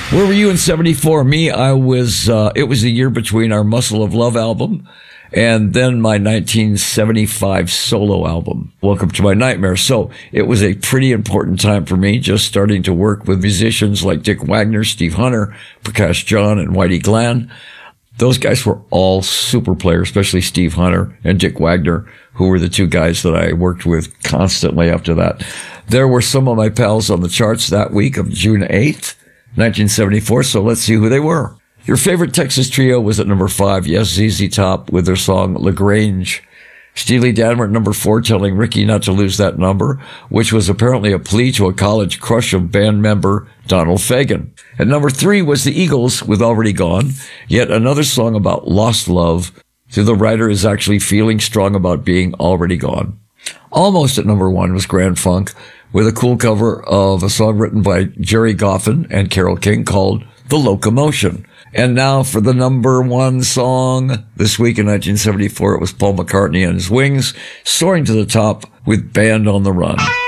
Where were you in 74? Me, I was, it was the year between our Muscle of Love album and then my 1975 solo album, Welcome to My Nightmare. So it was a pretty important time for me, just starting to work with musicians like Dick Wagner, Steve Hunter, Prakash John, and Whitey Glenn. Those guys were all super players, especially Steve Hunter and Dick Wagner, who were the two guys that I worked with constantly after that. There were some of my pals on the charts that week of June 8th, 1974, so let's see who they were. Your favorite Texas trio was at number 5, yes, ZZ Top, with their song LaGrange. Steely Dan were at number 4, telling Ricky not to lose that number, which was apparently a plea to a college crush of band member Donald Fagen. At number 3 was the Eagles with Already Gone, yet another song about lost love, so the writer is actually feeling strong about being already gone. Almost at number 1 was Grand Funk, with a cool cover of a song written by Jerry Goffin and Carole King called The Locomotion. And now for the number 1 song. This week in 1974, it was Paul McCartney and his Wings, soaring to the top with Band on the Run.